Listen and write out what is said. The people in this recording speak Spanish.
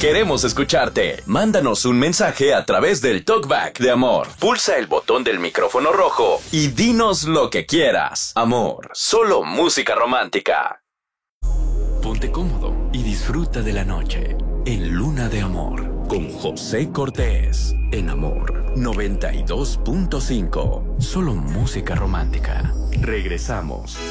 Queremos escucharte. Mándanos un mensaje a través del Talkback de Amor. Pulsa el botón del micrófono rojo y dinos lo que quieras. Amor, solo música romántica. Ponte cómodo y disfruta de la noche en Luna de Amor con José Cortés en Amor 92.5. Solo música romántica. Regresamos.